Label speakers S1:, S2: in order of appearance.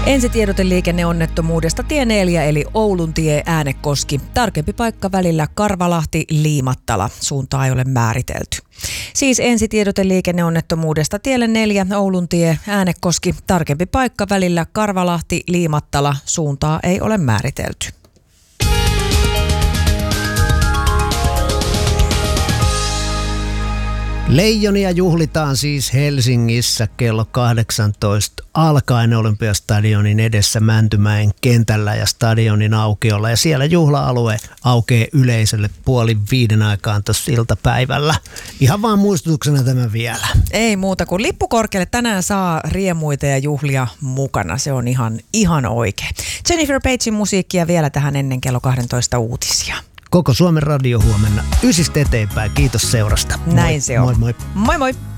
S1: Ensitiedote liikenneonnettomuudesta tie 4 eli Oulun tie Äänekoski. Tarkempi paikka välillä Karvalahti-Liimattala. Suuntaa ei ole määritelty. Siis ensitiedote liikenneonnettomuudesta tielle 4 Oulun tie Äänekoski. Tarkempi paikka välillä Karvalahti-Liimattala. Suuntaa ei ole määritelty.
S2: Leijonia juhlitaan siis Helsingissä kello 18 alkaen Olympiastadionin edessä Mäntymäen kentällä ja stadionin aukiolla. Ja siellä juhla-alue aukeaa yleisölle 4:30 aikaan tuossa iltapäivällä. Ihan vaan muistutuksena tämä vielä.
S1: Ei muuta kuin lippukorkealle tänään saa riemuita ja juhlia mukana. Se on ihan oikein. Jennifer Pagein musiikkia vielä tähän ennen kello 12 uutisia.
S2: Koko Suomen radio huomenna 9 eteenpäin. Kiitos seurasta.
S1: Näin se on.
S2: Moi moi.
S1: Moi moi.